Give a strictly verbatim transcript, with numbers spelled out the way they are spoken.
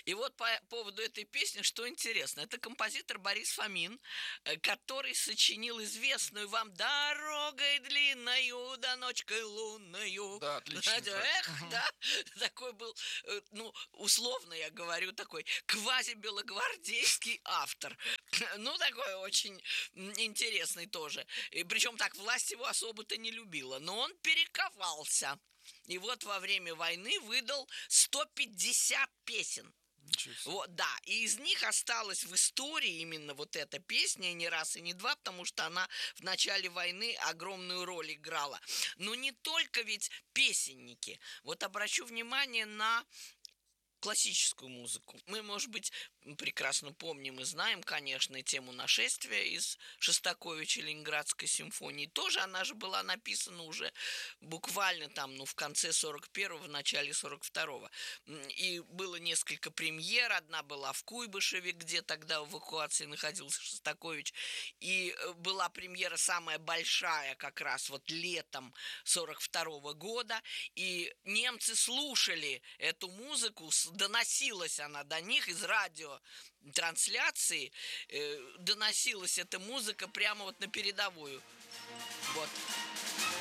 И вот по поводу этой песни, что интересно. Это композитор Борис Фомин, э, который сочинил известную вам «Дорогой длинною, да ночкой лунною». Да, отличный Знаете, трек. эх, Мгм. да, такой был, э, ну, условно я говорю, такой квази-белогвардейский автор. Ну, такой очень м, интересный тоже. И причем так, власть его особо-то не любила. Но он перековался. И вот во время войны выдал сто пятьдесят песен. Ничего себе. Вот, да, и из них осталась в истории именно вот эта песня, и не раз, и не два, потому что она в начале войны огромную роль играла. Но не только ведь песенники. Вот обращу внимание на классическую музыку. Мы, может быть, прекрасно помним и знаем, конечно, тему нашествия из Шостаковича Ленинградской симфонии. Тоже она же была написана уже буквально там, ну, в конце сорок первого, в начале сорок второго. И было несколько премьер. Одна была в Куйбышеве, где тогда в эвакуации находился Шостакович. И э, была премьера самая большая как раз вот летом сорок второго года. И немцы слушали эту музыку, с- доносилась она до них из радиотрансляции, э, доносилась эта музыка прямо вот на передовую. Вот.